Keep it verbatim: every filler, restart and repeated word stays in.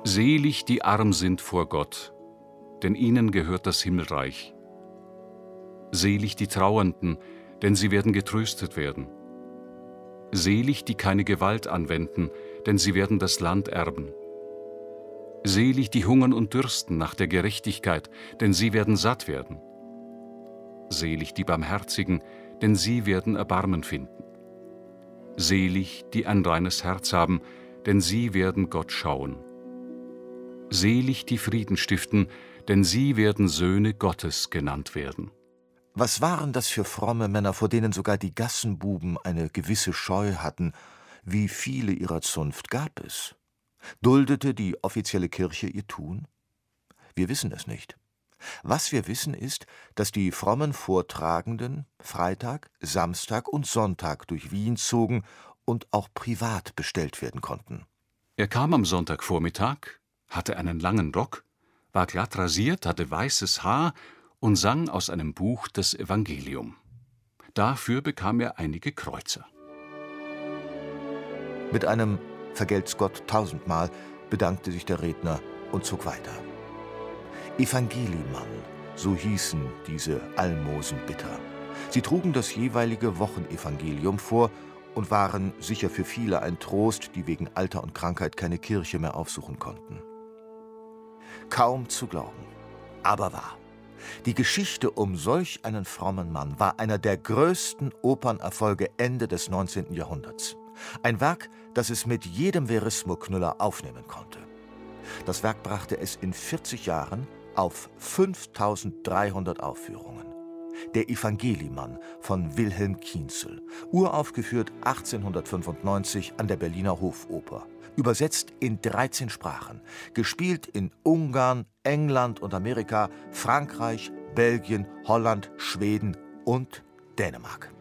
Selig, die arm sind vor Gott, denn ihnen gehört das Himmelreich. Selig die Trauernden, denn sie werden getröstet werden. Selig, die keine Gewalt anwenden, denn sie werden das Land erben. Selig, die hungern und dürsten nach der Gerechtigkeit, denn sie werden satt werden. Selig die Barmherzigen, denn sie werden Erbarmen finden. Selig, die ein reines Herz haben, denn sie werden Gott schauen. Selig die Frieden stiften, denn sie werden Söhne Gottes genannt werden. Was waren das für fromme Männer, vor denen sogar die Gassenbuben eine gewisse Scheu hatten? Wie viele ihrer Zunft gab es? Duldete die offizielle Kirche ihr Tun? Wir wissen es nicht. Was wir wissen ist, dass die frommen Vortragenden Freitag, Samstag und Sonntag durch Wien zogen und auch privat bestellt werden konnten. Er kam am Sonntagvormittag, hatte einen langen Rock, war glatt rasiert, hatte weißes Haar und sang aus einem Buch das Evangelium. Dafür bekam er einige Kreuzer. Mit einem »Vergelt's Gott tausendmal« bedankte sich der Redner und zog weiter. Evangelimann, so hießen diese Almosenbitter. Sie trugen das jeweilige Wochenevangelium vor und waren sicher für viele ein Trost, die wegen Alter und Krankheit keine Kirche mehr aufsuchen konnten. Kaum zu glauben, aber wahr. Die Geschichte um solch einen frommen Mann war einer der größten Opernerfolge Ende des neunzehnten Jahrhunderts. Ein Werk, das es mit jedem Verismo-Knüller aufnehmen konnte. Das Werk brachte es in vierzig Jahren auf fünftausenddreihundert Aufführungen. Der Evangelimann von Wilhelm Kienzel, uraufgeführt achtzehnhundertfünfundneunzig an der Berliner Hofoper. Übersetzt in dreizehn Sprachen, gespielt in Ungarn, England und Amerika, Frankreich, Belgien, Holland, Schweden und Dänemark.